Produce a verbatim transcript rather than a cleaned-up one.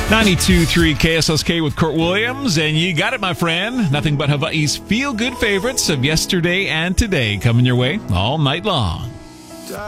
ninety-two point three K S S K with Kurt Williams, and you got it, my friend. Nothing but Hawaii's feel-good favorites of yesterday and today coming your way all night long.